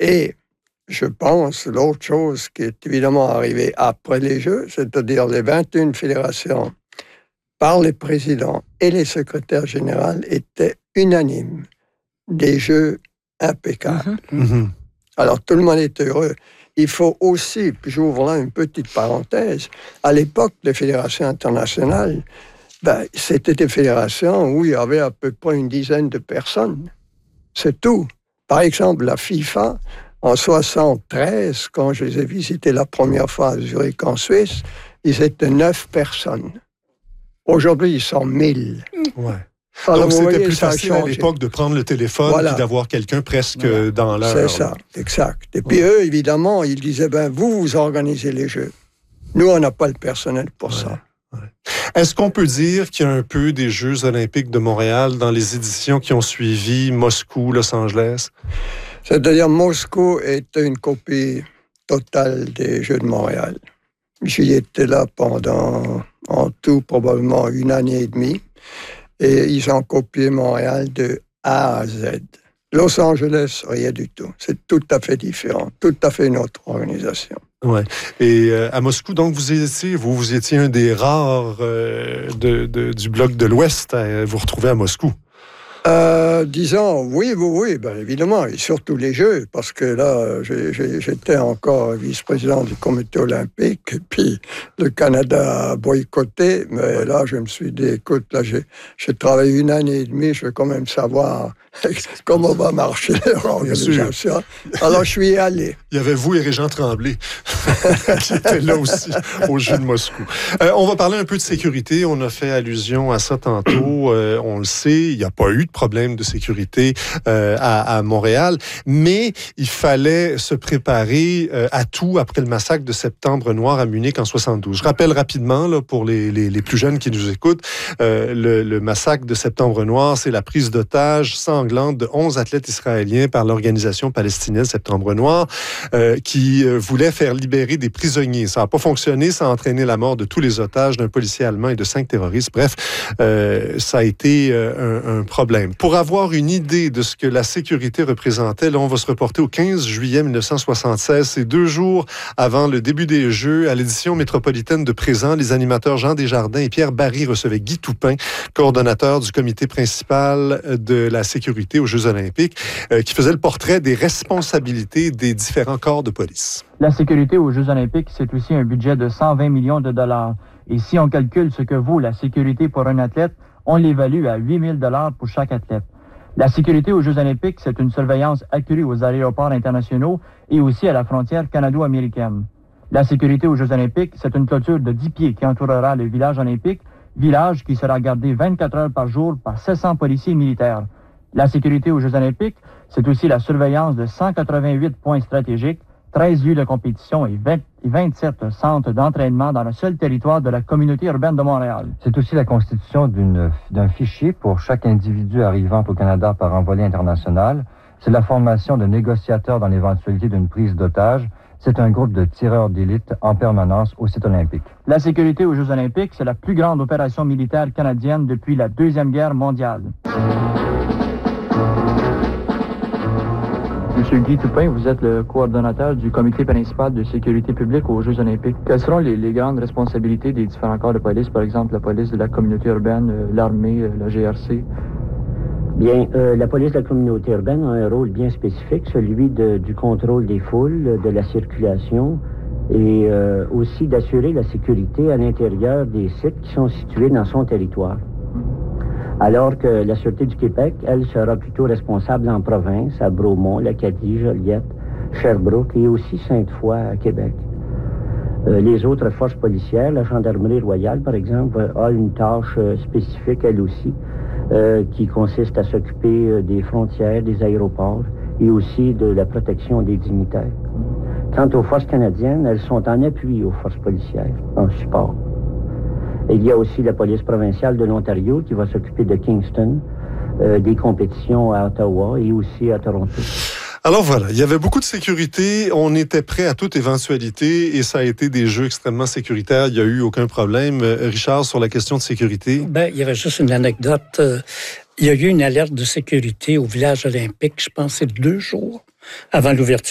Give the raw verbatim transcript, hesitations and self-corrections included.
Et je pense, l'autre chose qui est évidemment arrivée après les Jeux, c'est-à-dire les vingt et une fédérations, par les présidents et les secrétaires généraux, étaient unanimes. Des Jeux impeccables. Mm-hmm. Alors, tout le monde est heureux. Il faut aussi, puis j'ouvre là une petite parenthèse, à l'époque des fédérations internationales, ben, c'était des fédérations où il y avait à peu près une dizaine de personnes. C'est tout. Par exemple, la FIFA, en soixante-treize, quand je les ai visités la première fois à Zurich, en Suisse, ils étaient neuf personnes. Aujourd'hui, ils sont mille. Ouais. Alors, donc, c'était voyez, plus facile à l'époque de prendre le téléphone voilà. et d'avoir quelqu'un presque voilà. dans l'heure. C'est ça, exact. Et puis ouais. eux, évidemment, ils disaient, ben vous, vous organisez les Jeux. Nous, on n'a pas le personnel pour ouais. ça. Ouais. Est-ce qu'on peut dire qu'il y a un peu des Jeux olympiques de Montréal dans les éditions qui ont suivi Moscou, Los Angeles? C'est-à-dire, Moscou est une copie totale des Jeux de Montréal. J'y étais là pendant, en tout, probablement une année et demie. Et ils ont copié Montréal de A à Z. Los Angeles, rien du tout. C'est tout à fait différent, tout à fait une autre organisation. Ouais. Et euh, à Moscou, donc, vous étiez, vous, vous étiez un des rares euh, de, de, du bloc de l'Ouest à vous retrouver à Moscou. Euh, disons, oui, oui, oui, ben évidemment, et surtout les Jeux, parce que là, j'ai, j'ai, j'étais encore vice-président du comité olympique, et puis le Canada a boycotté, mais là, je me suis dit, écoute, là, j'ai, j'ai travaillé une année et demie, je veux quand même savoir comment va marcher l'organisation. Alors, je suis allé. Il y avait vous et Régent Tremblay qui étaient là aussi aux Jeux de Moscou. Euh, on va parler un peu de sécurité. On a fait allusion à ça tantôt. Euh, on le sait, il n'y a pas eu de problème de sécurité euh, à, à Montréal, mais il fallait se préparer euh, à tout après le massacre de Septembre Noir à Munich en soixante-douze. Je rappelle rapidement, là, pour les, les, les plus jeunes qui nous écoutent, euh, le, le massacre de Septembre Noir, c'est la prise d'otages sanglante de onze athlètes israéliens par l'organisation palestinienne Septembre Noir, euh, qui euh, voulait faire libérer des prisonniers. Ça n'a pas fonctionné, ça a entraîné la mort de tous les otages, d'un policier allemand et de cinq terroristes. Bref, euh, ça a été euh, un, un problème. Pour avoir une idée de ce que la sécurité représentait, là, on va se reporter au quinze juillet mille neuf cent soixante-seize. C'est deux jours avant le début des Jeux. À l'édition métropolitaine de Présent, les animateurs Jean Desjardins et Pierre Barry recevaient Guy Toupin, coordonnateur du comité principal de la sécurité aux Jeux olympiques, euh, qui faisait le portrait des responsabilités des différents corps de police. La sécurité aux Jeux olympiques, c'est aussi un budget de cent vingt millions de dollars. Et si on calcule ce que vaut la sécurité pour un athlète, on l'évalue à huit mille dollars pour chaque athlète. La sécurité aux Jeux olympiques, c'est une surveillance accrue aux aéroports internationaux et aussi à la frontière canado-américaine. La sécurité aux Jeux olympiques, c'est une clôture de dix pieds qui entourera le village olympique, village qui sera gardé vingt-quatre heures par jour par sept cents policiers militaires. La sécurité aux Jeux olympiques, c'est aussi la surveillance de cent quatre-vingt-huit points stratégiques, treize lieux de compétition et vingt, vingt-sept centres d'entraînement dans le seul territoire de la communauté urbaine de Montréal. C'est aussi la constitution d'une, d'un fichier pour chaque individu arrivant au Canada par envolée internationale. C'est la formation de négociateurs dans l'éventualité d'une prise d'otage. C'est un groupe de tireurs d'élite en permanence au site olympique. La sécurité aux Jeux olympiques, c'est la plus grande opération militaire canadienne depuis la Deuxième Guerre mondiale. Monsieur Guy Toupin, vous êtes le coordonnateur du comité principal de sécurité publique aux Jeux olympiques. Quelles seront les, les grandes responsabilités des différents corps de police, par exemple la police de la communauté urbaine, euh, l'armée, euh, la G R C? Bien, euh, la police de la communauté urbaine a un rôle bien spécifique, celui de, du contrôle des foules, de la circulation et euh, aussi d'assurer la sécurité à l'intérieur des sites qui sont situés dans son territoire. Alors que la Sûreté du Québec, elle, sera plutôt responsable en province, à Bromont, l'Acadie, Joliette, Sherbrooke et aussi Sainte-Foy à Québec. Euh, les autres forces policières, la Gendarmerie royale, par exemple, a une tâche euh, spécifique, elle aussi, euh, qui consiste à s'occuper euh, des frontières, des aéroports et aussi de la protection des dignitaires. Quant aux forces canadiennes, elles sont en appui aux forces policières, en support. Il y a aussi la police provinciale de l'Ontario qui va s'occuper de Kingston, euh, des compétitions à Ottawa et aussi à Toronto. Alors voilà, il y avait beaucoup de sécurité, on était prêt à toute éventualité et ça a été des Jeux extrêmement sécuritaires, il n'y a eu aucun problème. Richard, sur la question de sécurité? Ben, il y avait juste une anecdote. Il y a eu une alerte de sécurité au village olympique, je pense, c'est deux jours avant l'ouverture